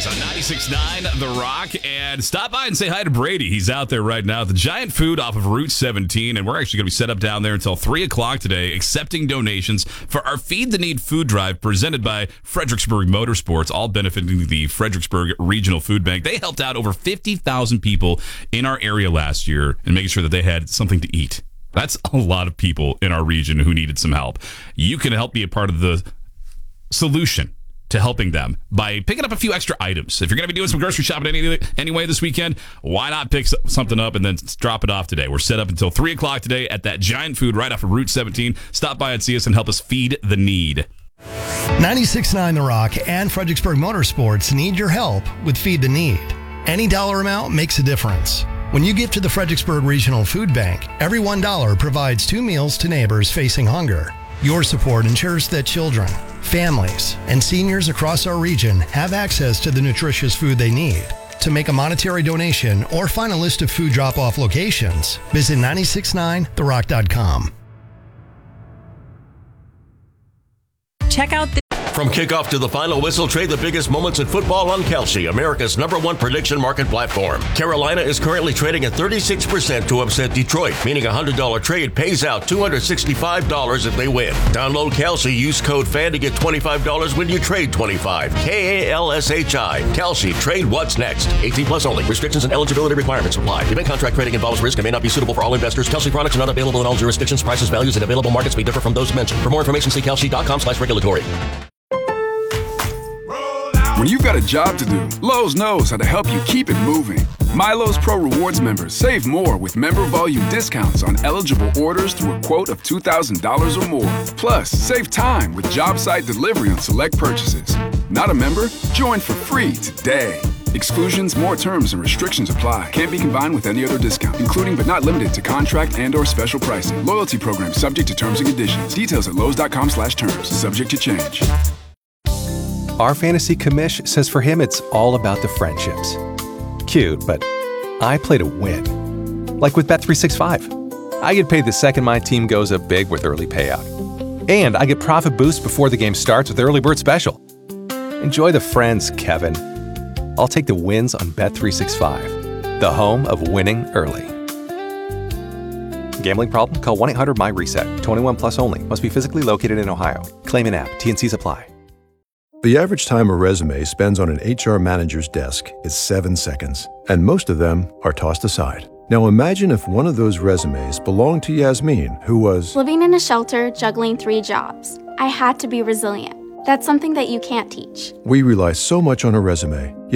on 96.9 The Rock, and stop by and say hi to Brady. He's out there right now at the Giant Food off of Route 17, and we're actually going to be set up down there until 3 o'clock today, accepting donations for our Feed the Need food drive presented by Fredericksburg Motorsports, all benefiting the Fredericksburg Regional Food Bank. They helped out over 50,000 people in our area last year and making sure that they had something to eat. That's a lot of people in our region who needed some help. You can help be a part of the solution to helping them by picking up a few extra items. If you're going to be doing some grocery shopping anyway this weekend, why not pick something up and then drop it off today? We're set up until 3 o'clock today at that Giant Food right off of Route 17. Stop by and see us and help us feed the need. 96.9 The Rock and Fredericksburg Motorsports need your help with Feed the Need. Any dollar amount makes a difference. When you give to the Fredericksburg Regional Food Bank, every $1 provides 2 meals to neighbors facing hunger. Your support ensures that children, families, and seniors across our region have access to the nutritious food they need. To make a monetary donation or find a list of food drop-off locations, visit 969therock.com. Check out the From kickoff to the final whistle, trade the biggest moments in football on Kalshi, America's #1 prediction market platform. Carolina is currently trading at 36% to upset Detroit, meaning a $100 trade pays out $265 if they win. Download Kalshi, use code FAN to get $25 when you trade $25. KALSHI. Kalshi, trade what's next. 18 plus only. Restrictions and eligibility requirements apply. Event contract trading involves risk and may not be suitable for all investors. Kalshi products are not available in all jurisdictions. Prices, values, and available markets may differ from those mentioned. For more information, see kalshi.com/regulatory. When you've got a job to do, Lowe's knows how to help you keep it moving. MyLowe's Pro Rewards members save more with member volume discounts on eligible orders through a quote of $2,000 or more. Plus, save time with job site delivery on select purchases. Not a member? Join for free today. Exclusions, more terms, and restrictions apply. Can't be combined with any other discount, including but not limited to contract and/or special pricing. Loyalty program subject to terms and conditions. Details at lowes.com/terms. Subject to change. Our fantasy commish says for him it's all about the friendships. Cute, but I play to win. Like with Bet365. I get paid the second my team goes up big with early payout. And I get profit boost before the game starts with Early Bird Special. Enjoy the friends, Kevin. I'll take the wins on Bet365, the home of winning early. Gambling problem? Call 1-800-MY-RESET. 21 plus only. Must be physically located in Ohio. Claim in app. T&Cs apply. The average time a resume spends on an HR manager's desk is 7 seconds, and most of them are tossed aside. Now imagine if one of those resumes belonged to Yasmin, who was living in a shelter, juggling 3 jobs. I had to be resilient. That's something that you can't teach. We rely so much on a resume,